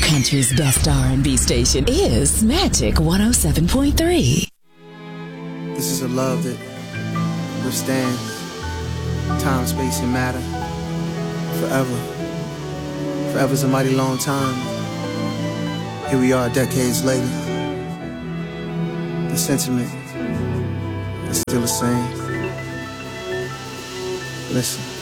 country's best R&B station is Magic 107.3. This is a love that withstands time, space, and matter forever. Forever's a mighty long time. Here we are decades later. The sentiment is still the same. Listen.